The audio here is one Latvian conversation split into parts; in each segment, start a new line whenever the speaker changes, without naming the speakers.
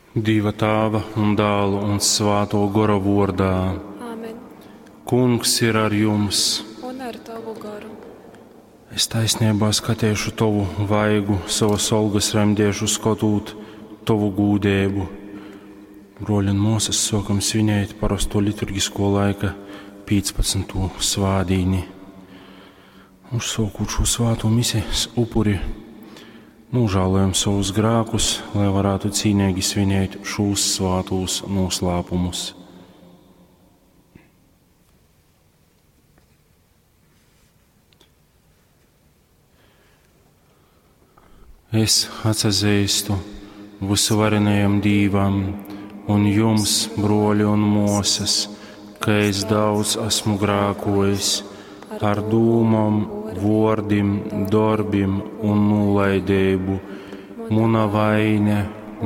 Dieva Tēva un Dēla un Svēto Gara vārdā.
Āmen.
Kungs ir ar jums.
Un ar tavu garu.
Es taisnībā skatiešu tavu vaigu, savas algas remdiešu skatūt tavu gūdēbu. Broļi un mūsas sākam svinēt parasto liturgisko laika 15. svādīni. Uzsākot šo svāto misijas upuri, nožēlojam savus grēkus, lai varētu cīnīgi svinēt šos svātos noslēpumus. Es atsazīstu visuvarenajam Dīvam un jums, broļi un mūsas, ka es daudz esmu grēkojis ar dūmam, vārdiem, darbiem un nolaidību. Muna vaine,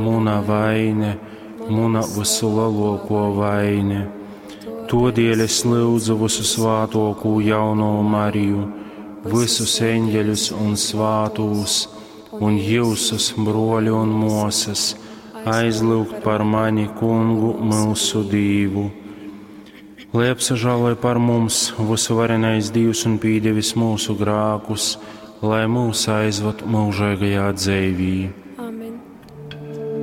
muna visu lielāko vaine. Todēļ es lūdzu visu svātāko jauno Mariju, visus eņģeļus un svātos, un jūsus, broļi un mūsas, aizlūgt par mani Kungu mūsu Dievu. Lai apsažāloj par mums visuvarenais Dievs un pīdevis mūsu grākus, lai mūs aizved mūžīgajā dzīvī.